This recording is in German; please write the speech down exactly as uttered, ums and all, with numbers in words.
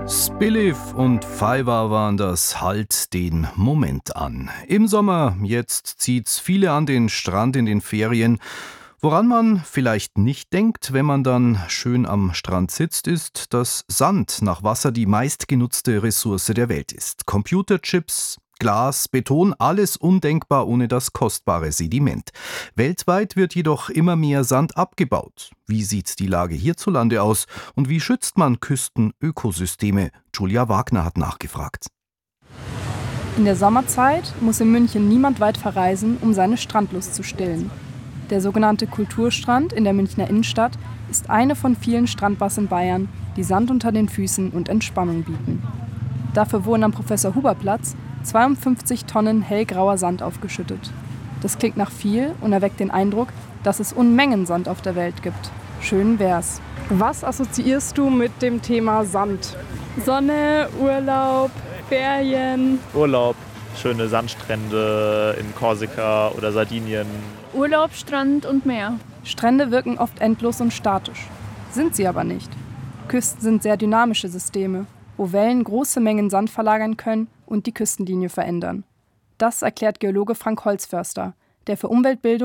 Spilliv und Fiverr waren das Halt den Moment an. Im Sommer, jetzt zieht's viele an den Strand in den Ferien. Woran man vielleicht nicht denkt, wenn man dann schön am Strand sitzt, ist, dass Sand nach Wasser die meistgenutzte Ressource der Welt ist. Computerchips, Glas, Beton, alles undenkbar ohne das kostbare Sediment. Weltweit wird jedoch immer mehr Sand abgebaut. Wie sieht die Lage hierzulande aus und wie schützt man Küstenökosysteme? Julia Wagner hat nachgefragt. In der Sommerzeit muss in München niemand weit verreisen, um seine Strandlust zu stillen. Der sogenannte Kulturstrand in der Münchner Innenstadt ist eine von vielen Strandbars in Bayern, die Sand unter den Füßen und Entspannung bieten. Dafür wurden am Professor-Huber-Platz zweiundfünfzig Tonnen hellgrauer Sand aufgeschüttet. Das klingt nach viel und erweckt den Eindruck, dass es Unmengen Sand auf der Welt gibt. Schön wär's. Was assoziierst du mit dem Thema Sand? Sonne, Urlaub, Ferien. Urlaub, schöne Sandstrände in Korsika oder Sardinien. Urlaub, Strand und Meer. Strände wirken oft endlos und statisch. Sind sie aber nicht. Küsten sind sehr dynamische Systeme, wo Wellen große Mengen Sand verlagern können und die Küstenlinie verändern. Das erklärt Geologe Frank Holzförster, der für Umweltbildung